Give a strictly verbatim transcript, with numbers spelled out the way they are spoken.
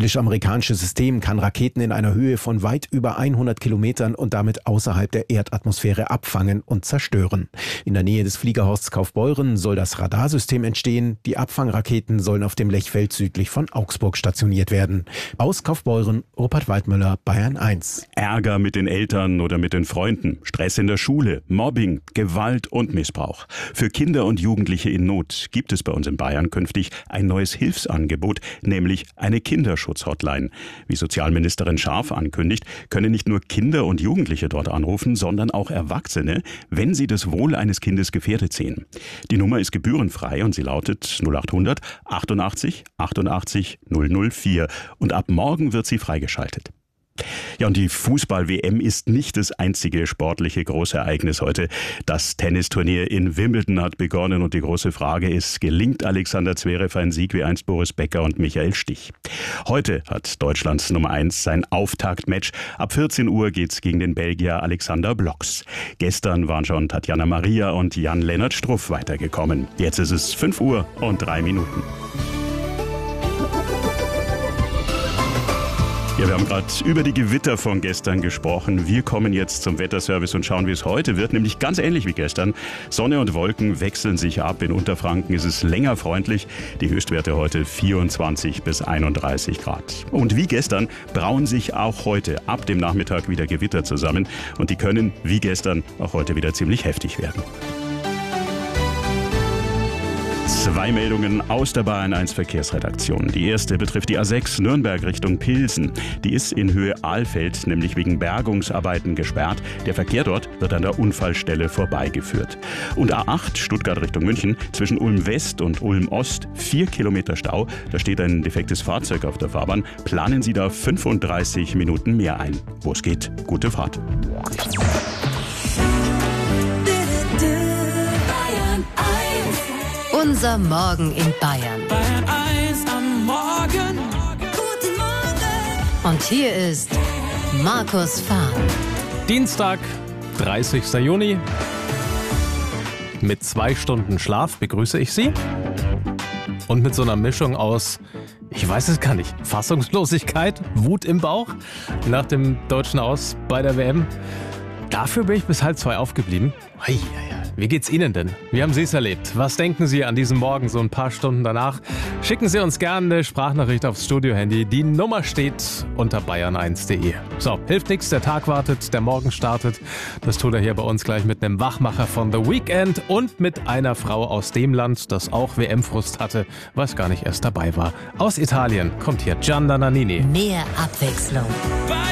israelisch-amerikanische System kann Raketen in einer Höhe von weit über hundert Kilometern und damit außerhalb der Erdatmosphäre abfangen und zerstören. In der Nähe des Fliegerhorsts Kaufbeuren soll das Radarsystem entstehen. Die Abfangraketen sollen auf dem Lechfeld südlich von Augsburg stationiert werden. Aus Kaufbeuren, Rupert Waldmüller, Bayern eins. Ärger mit den Eltern oder mit den Freunden, Stress in der Schule, Mobbing, Gewalt und Missbrauch. Für Kinder und Jugendliche in Not gibt es bei uns in Bayern künftig ein neues Hilfsangebot, nämlich eine Kinderschutzhotline. Wie Sozialministerin Scharf ankündigt, können nicht nur Kinder und Jugendliche dort anrufen, sondern auch Erwachsene, wenn sie das Wohl eines Kindes gefährdet sehen. Die Nummer ist gebührenfrei und sie lautet null acht hundert achtundachtzig achtundachtzig null null vier und ab morgen wird sie freigeschaltet. Ja, und die Fußball-W M ist nicht das einzige sportliche Großereignis heute. Das Tennisturnier in Wimbledon hat begonnen und die große Frage ist, gelingt Alexander Zverev ein Sieg wie einst Boris Becker und Michael Stich? Heute hat Deutschlands Nummer eins sein Auftaktmatch. Ab vierzehn Uhr geht's gegen den Belgier Alexander Blocks. Gestern waren schon Tatjana Maria und Jan-Lennart Struff weitergekommen. Jetzt ist es fünf Uhr und drei Minuten. Ja, wir haben gerade über die Gewitter von gestern gesprochen. Wir kommen jetzt zum Wetterservice und schauen, wie es heute wird. Nämlich ganz ähnlich wie gestern. Sonne und Wolken wechseln sich ab. In Unterfranken ist es länger freundlich. Die Höchstwerte heute vierundzwanzig bis einunddreißig Grad. Und wie gestern brauen sich auch heute ab dem Nachmittag wieder Gewitter zusammen. Und die können, wie gestern, auch heute wieder ziemlich heftig werden. Zwei Meldungen aus der Bayern eins Verkehrsredaktion. Die erste betrifft die A sechs Nürnberg Richtung Pilsen. Die ist in Höhe Ahlfeld, nämlich wegen Bergungsarbeiten gesperrt. Der Verkehr dort wird an der Unfallstelle vorbeigeführt. Und A acht Stuttgart Richtung München zwischen Ulm West und Ulm Ost vier Kilometer Stau. Da steht ein defektes Fahrzeug auf der Fahrbahn. Planen Sie da fünfunddreißig Minuten mehr ein. Wo es geht, gute Fahrt. Unser Morgen in Bayern. Bayern eins am Morgen. Guten Morgen. Und hier ist Markus Fahr. Dienstag, dreißigster Juni. Mit zwei Stunden Schlaf begrüße ich Sie. Und mit so einer Mischung aus, ich weiß es gar nicht, Fassungslosigkeit, Wut im Bauch nach dem deutschen Aus bei der W M. Dafür bin ich bis halb zwei aufgeblieben. Hei, hei, hei. Wie geht's Ihnen denn? Wie haben Sie es erlebt? Was denken Sie an diesem Morgen, so ein paar Stunden danach? Schicken Sie uns gerne eine Sprachnachricht aufs Studiohandy. Die Nummer steht unter bayern eins punkt de. So, hilft nichts, der Tag wartet, der Morgen startet. Das tut er hier bei uns gleich mit einem Wachmacher von The Weeknd und mit einer Frau aus dem Land, das auch W M-Frust hatte, was gar nicht erst dabei war. Aus Italien kommt hier Gianna Nannini. Mehr Abwechslung.